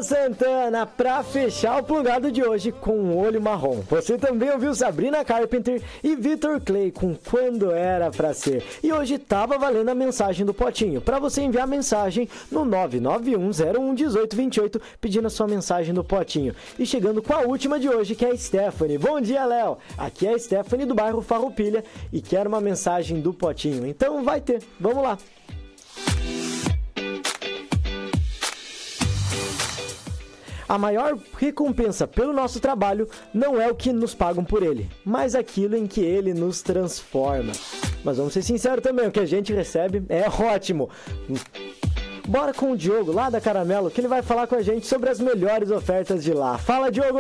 Luan Santana pra fechar o plugado de hoje com o Olho Marrom. Você também ouviu Sabrina Carpenter e Vitor Clay com Quando Era Pra Ser. E hoje tava valendo a mensagem do Potinho, pra você enviar mensagem no 991011828 pedindo a sua mensagem do Potinho. E chegando com a última de hoje, que é a Stephanie. Bom dia, Léo! Aqui é a Stephanie do bairro Farroupilha e quero uma mensagem do Potinho. Então vai ter, vamos lá! A maior recompensa pelo nosso trabalho não é o que nos pagam por ele, mas aquilo em que ele nos transforma. Mas vamos ser sinceros também, o que a gente recebe é ótimo. Bora com o Diogo, lá da Caramelo, que ele vai falar com a gente sobre as melhores ofertas de lá. Fala, Diogo!